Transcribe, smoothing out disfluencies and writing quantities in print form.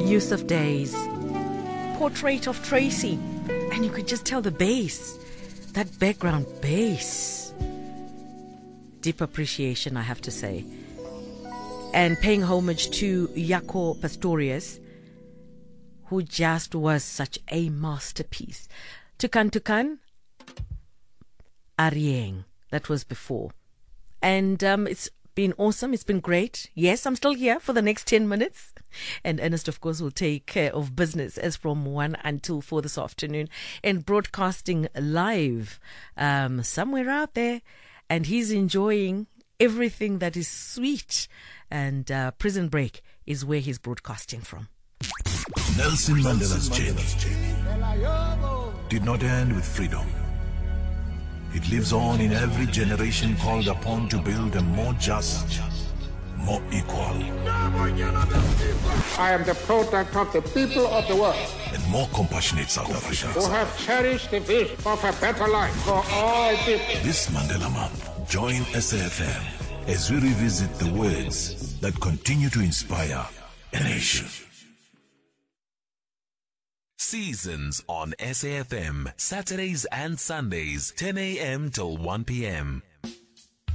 Yusuf Days, Portrait of Tracy, and you could just tell the bass, that background bass. Deep appreciation, I have to say. And paying homage to Jaco Pastorius, who just was such a masterpiece. Tukan Arieng, that was before. And it's been awesome. It's been great. Yes, I'm still here for the next 10 minutes. And Ernest, of course, will take care of business as from 1 until 4 this afternoon and broadcasting live somewhere out there. And he's enjoying everything that is sweet. And Prison Break is where he's broadcasting from. Nelson Mandela's journey did not end with freedom. It lives on in every generation called upon to build a more just, more equal, I am the product of the people of the world and more compassionate South Africa. who have cherished the vision of a better life for all people. This Mandela Month, join SAFM as we revisit the words that continue to inspire a nation. Seasons on SAFM, Saturdays and Sundays, 10 a.m. till 1 p.m.